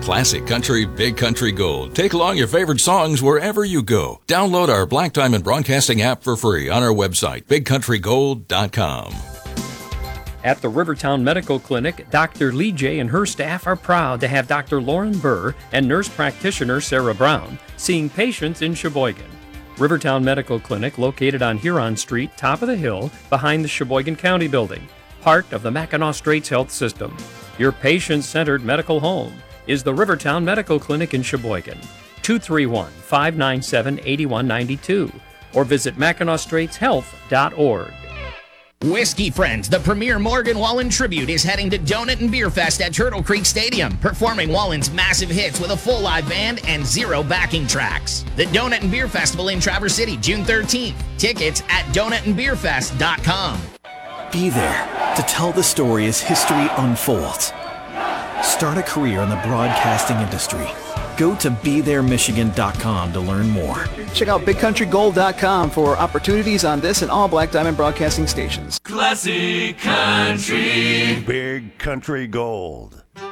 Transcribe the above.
Classic country, big country gold. Take along your favorite songs wherever you go. Download our Black Diamond Broadcasting app for free on our website, bigcountrygold.com. At the Rivertown Medical Clinic, Dr. Lee J. and her staff are proud to have Dr. Lauren Burr and nurse practitioner Sarah Brown seeing patients in Sheboygan. Rivertown Medical Clinic, located on Huron Street, top of the hill, behind the Sheboygan County Building, part of the Mackinac Straits Health System. Your patient-centered medical home is the Rivertown Medical Clinic in Sheboygan, 231-597-8192, or visit MackinacStraitsHealth.org. Whiskey Friends, the premier Morgan Wallen tribute, is heading to Donut and Beer Fest at Turtle Creek Stadium, performing Wallen's massive hits with a full live band and 0 backing tracks. The Donut and Beer Festival in Traverse City, June 13th. Tickets at donutandbeerfest.com. Be there to tell the story as history unfolds. Start a career in the broadcasting industry. Go to BeThereMichigan.com to learn more. Check out BigCountryGold.com for opportunities on this and all Black Diamond Broadcasting stations. Classic Country. Big Country Gold.